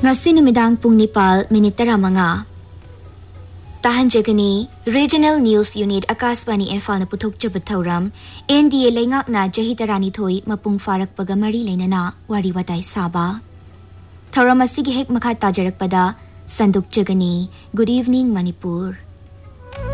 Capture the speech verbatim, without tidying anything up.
Ngasi numidang pung nipal minit taramanga. Tahanjagani Regional News Unit Akaswani Emphal na puthok jabat thauram N D A laingak na jahitarani thoi mapung farak pagamari lainana wari watai saba. Thauram asigi hek makhat tajarak pada Sanduk Jagani. Good evening Manipur.